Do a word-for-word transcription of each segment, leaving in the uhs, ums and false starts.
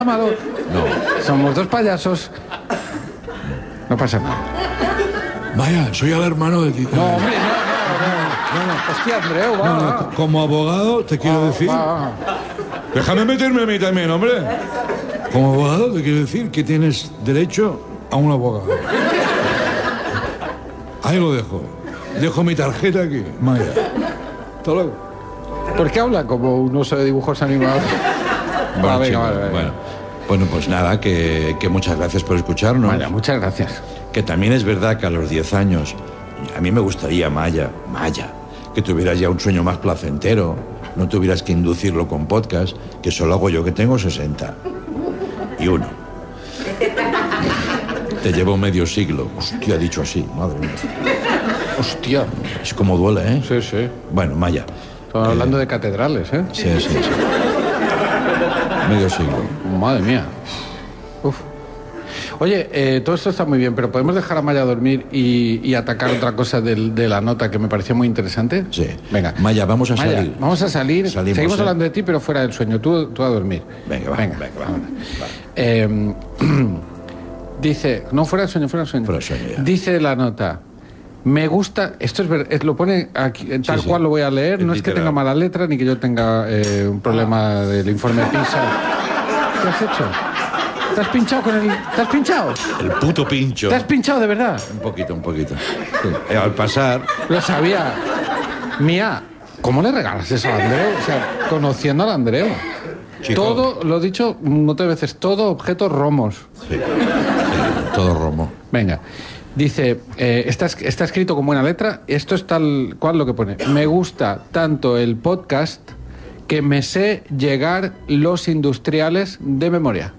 malo. No. Somos dos payasos. No pasa nada. Vaya, soy el hermano de ti. No, hombre, no, no, no. no. Hostia, Andreu, va. No, no, como abogado te quiero Va, decir... va. Déjame meterme a mí también, hombre. Como abogado te quiero decir que tienes derecho a un abogado. Ahí lo dejo. Dejo mi tarjeta aquí. Maya. Hasta luego. ¿Por qué habla como un oso de dibujos animados? Bueno, Va, venga, chico, vale, vale. bueno. Bueno, pues nada, que, que muchas gracias por escucharnos. Vaya, muchas gracias. Que también es verdad que a los diez años, a mí me gustaría, Maya, Maya, que tuvieras ya un sueño más placentero, no tuvieras que inducirlo con podcast, que solo hago yo, que tengo sesenta y uno. Te llevo medio siglo. Hostia, dicho así, madre mía. Hostia. Es como duele, ¿eh? Sí, sí. Bueno, Maya. Estamos eh, hablando de catedrales, ¿eh? Sí, sí, sí. Medio siglo. Madre mía. Uf. Oye, eh, todo esto está muy bien, pero ¿podemos dejar a Maya dormir y, y atacar otra cosa del- de la nota que me pareció muy interesante? Sí. Venga. Maya, vamos a Maya, salir. vamos a salir. Salimos, Seguimos ¿eh? hablando de ti, pero fuera del sueño. Tú, tú a dormir. Venga, va, venga. venga, va. vámonos. Eh, dice, no, fuera del sueño, fuera del sueño. Fuera del sueño, ya. Dice la nota. Me gusta, esto es ver- es- lo pone aquí, tal sí. cual lo voy a leer, Es no es que literal. tenga mala letra ni que yo tenga eh, un problema del informe PISA. ¿Qué has hecho? ¿Te has pinchado con el... ¿Te has pinchado? El puto pincho. ¿Te has pinchado de verdad? Un poquito, un poquito. Sí. Eh, Al pasar... Lo sabía. Mía, ¿cómo le regalas eso al Andreu? O sea, conociendo al Andreu. Chico. Todo, lo he dicho un montón de veces, todo objetos romos. Sí, sí, todo romo. Venga. Dice, eh, está, es- está escrito con buena letra, esto es tal cual lo que pone. Me gusta tanto el podcast que me sé llegar los industriales de memoria.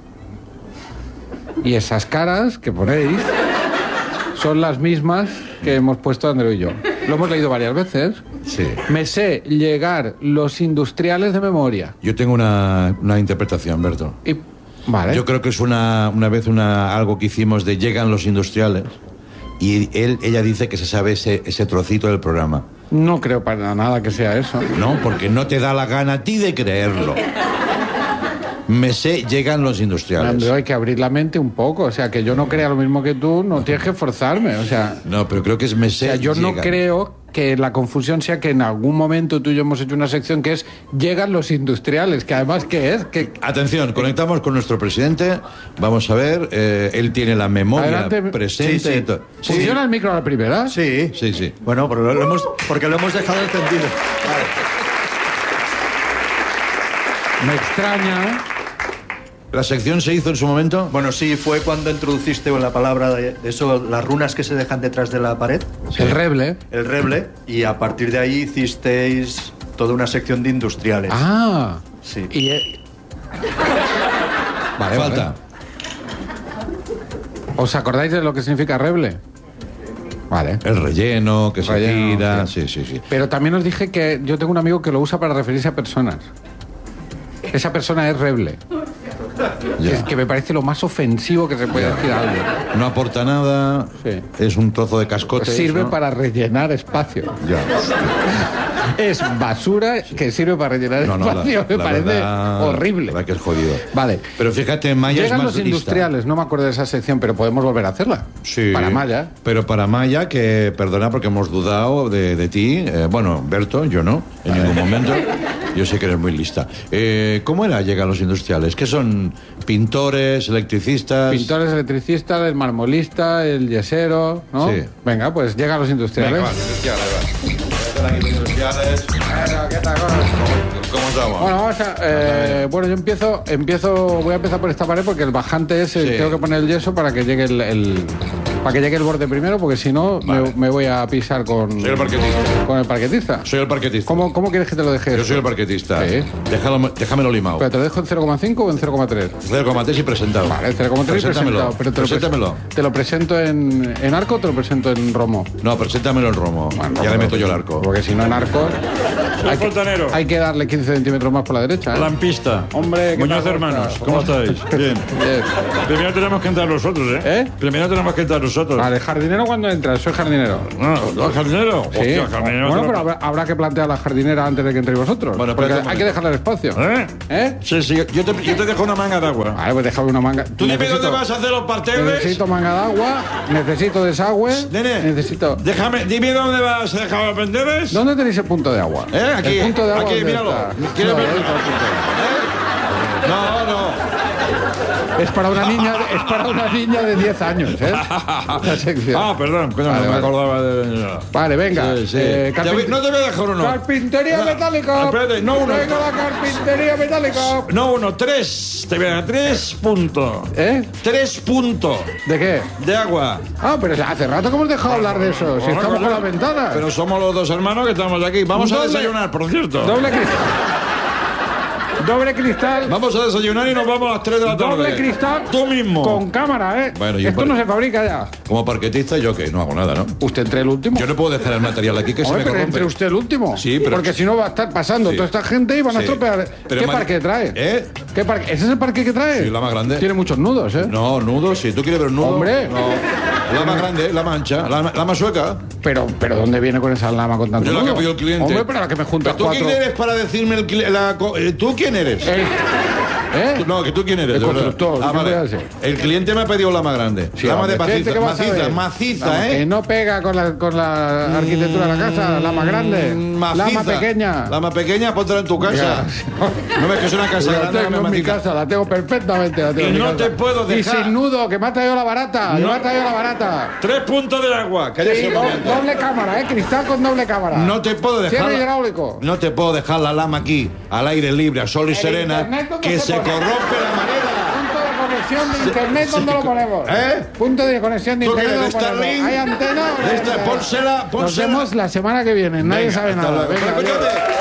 Y esas caras que ponéis son las mismas que hemos puesto Andreu y yo. Lo hemos leído varias veces. Sí. Me sé llegar los industriales de memoria. Yo tengo una, una interpretación, Berto. Y, vale. Yo creo que es una, una vez una, algo que hicimos de llegan los industriales y él, ella dice que se sabe ese, ese trocito del programa. No creo para nada que sea eso. No, porque no te da la gana a ti de creerlo. Me sé, llegan los industriales. Andreu, hay que abrir la mente un poco. O sea, que yo no crea lo mismo que tú, no tienes que forzarme. O sea, No, pero creo que es me o sé, sea yo no llegan. creo que la confusión sea que en algún momento tú y yo hemos hecho una sección que es llegan los industriales, que además, ¿qué es? Que Atención, conectamos con nuestro presidente. Vamos a ver, eh, él tiene la memoria Adelante. presente. Sí, sí. y to- ¿Funciona el micro a la primera? Sí. Sí, sí. Bueno, pero lo hemos, porque lo hemos dejado encendido. Me extraña. ¿La sección se hizo en su momento? Bueno, sí, fue cuando introduciste la palabra de de eso, las runas que se dejan detrás de la pared, El reble. el reble, y a partir de ahí hicisteis toda una sección de industriales. Ah. Sí. Y, eh, Vale, Falta. vale. ¿Os acordáis de lo que significa reble? Vale. El relleno, que se Relleno, tira. sí. Sí, sí, sí. Pero también os dije que yo tengo un amigo que lo usa para referirse a personas. Esa persona es reble. Ya. Es que me parece lo más ofensivo que se puede decir a alguien. No aporta nada. Sí. Es un trozo de cascote. Pues sirve ¿no? para rellenar espacio. Ya. Es basura que sirve para rellenar No, no, la- espacio. me la parece verdad- horrible. La verdad que es jodido. Vale. Pero fíjate, Maya Llegan es más los lista. industriales, no me acuerdo de esa sección, pero podemos volver a hacerla. Sí. Para Maya. Pero para Maya, que perdona porque hemos dudado de, de ti. Eh, bueno, Berto, yo no, en ningún momento. Yo sé que eres muy lista. Eh, ¿Cómo era llegan los industriales? ¿Qué son? ¿Pintores, electricistas? Pintores, electricistas, el marmolista, el yesero, ¿no? Sí. Venga, pues llegan los industriales. Venga, va, industriales, va. Llegan los industriales. Bueno, ¿qué tal? ¿Cómo estamos? Bueno, vamos a, eh, bueno, yo empiezo, empiezo, voy a empezar por esta pared porque el bajante es, el- Sí. tengo que poner el yeso para que llegue el, el- para que llegue el borde primero, porque si no Vale. me, me voy a pisar con, Soy el parquetista. con el parquetista. Soy el parquetista. ¿Cómo, ¿Cómo quieres que te lo deje? Yo esto? soy el parquetista. Sí. Déjalo, déjamelo limado. ¿Pero te lo dejo en cero coma cinco o en cero coma tres? cero coma tres y presentado. Vale, cero coma tres y Preséntamelo. presentado. Pero te lo, Preséntamelo. pres- ¿Te lo presento en, en arco o te lo presento en romo? No, preséntamelo en romo. Bueno, ya le romo, meto yo el arco. Porque si no en arco hay que, fontanero. hay que darle quince centímetros más por la derecha. ¿eh? Lampista. Hombre, ¿qué Muñoz tal? hermanos, ¿cómo estáis? Bien. Bien. Primero tenemos que entrar nosotros, ¿eh? ¿Eh? Primero tenemos que entrar nosotros. nosotros. Vale, jardinero cuando entras, soy jardinero. No, ¿no es jardinero? Sí. Hostia, jardinero. Bueno, te lo- pero habrá, habrá que plantear la jardinera antes de que entréis vosotros. Bueno, porque espérate un hay que dejarle el espacio. ¿Eh? ¿Eh? Sí, sí, yo te, yo te dejo una manga de agua. Vale, pues déjame una manga. ¿Tú dime Necesito- dónde vas a hacer los parterres? Necesito manga de agua, necesito desagüe, Nene, necesito... déjame, dime dónde vas a dejar los parterres. ¿Dónde tenéis el punto de agua? ¿Eh? Aquí, El punto de agua. aquí, ¿dónde míralo. está? ¿Quieres No, ver? ahí está el punto de agua. ¿Eh? No, no. Es para una niña, es para una niña de diez años, ¿eh? La sección. Ah, perdón, coño, Vale, no me vale. acordaba de... Vale, venga. Sí, sí. eh, Te voy- no te voy a dejar uno. Carpintería No, metálica. espérate, no uno. Venga la carpintería metálica. No, uno, tres. Te voy a dar tres puntos. ¿Eh? Tres puntos ¿De qué? de agua. Ah, pero hace rato que hemos dejado hablar de eso. Si Bueno, estamos con coño, las ventanas. Pero somos los dos hermanos que estamos aquí. Vamos a Doble- desayunar, por cierto. Doble cristal. Doble cristal. Vamos a desayunar y nos vamos a las tres de la tarde. Doble cristal. Tú mismo. Con cámara, ¿eh? Bueno, yo Esto por- no se fabrica ya. Como parquetista, yo que no hago nada, ¿no? Usted entre el último. Yo no puedo dejar el material aquí que se Hombre, me pero corrompe. entre usted el último. Sí, pero- Porque si no va a estar pasando Sí. toda esta gente y van a Sí. estropear. Pero ¿Qué ma- parque trae? ¿Eh? ¿Qué parque? ¿Ese es el parque que trae? Sí, la más grande. Tiene muchos nudos, ¿eh? No, nudo, si tú quieres ver nudo. Hombre. No. La más grande, la mancha, la, la más sueca. Pero, pero ¿dónde viene con esa lama con tanto Yo la que nudo? pidió el cliente. Hombre, pero la que me juntas ¿Pero tú cuatro. quién eres para decirme el cli- la co- eh, ¿Tú quién eres? El- ¿Eh? Tú- No, que tú quién eres. El de verdad. constructor, Ah, ¿qué vale. voy a decir? El cliente me ha pedido la más grande. Sí, lama hombre, de ¿qué- maciza, qué vas a maciza, ver? maciza, Vamos, ¿eh? Que no pega con la, con la arquitectura de la casa, la más grande. Mm, maciza. La más pequeña. La más pequeña, póntela en tu casa. No ves que es una casa La grande, tengo la en mi maciza. casa, la tengo perfectamente. La tengo Y en mi no casa. te puedo Y dejar. sin nudo, que me ha traído la barata. Que No. me ha traído la barata. Tres puntos de agua. Cállese Sí, un do- momento. doble cámara, ¿eh? Cristal con doble cámara. No te puedo dejar. Cierre la- hidráulico. No te puedo dejar la lama aquí, al aire libre, a sol y El serena, internet, ¿dónde que se se pone? corrompe la manera. Punto de conexión de internet, ¿dónde lo ponemos? ¿Eh? Punto de conexión de ¿Tú internet, quieres ¿dónde lo de ponemos? Starlink? ¿Hay antena? o no De hay esta- antena? pónsela, Nos pónsela. vemos la semana que viene, nadie Venga, sabe hasta nada. luego. Venga, Pero, adiós. escúchate,